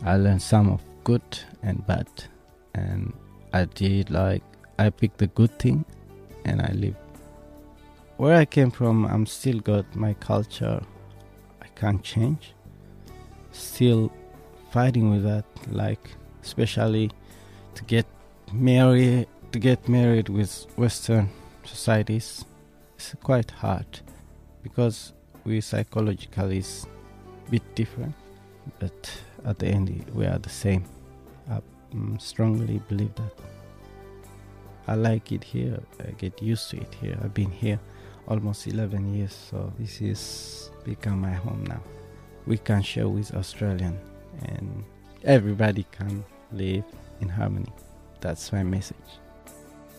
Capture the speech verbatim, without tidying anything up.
I learned some of good and bad, and I did like I picked the good thing, and I live. Where I came from, I'm still got my culture. I can't change. Still fighting with that, like especially to get married. To get married with Western societies, it's quite hard because we psychologically is a bit different, but at the end we are the same. I mm, strongly believe that. I like it here. I get used to it here. I've been here almost eleven years, so this is become my home now. We can share with Australian, and everybody can live in harmony. That's my message.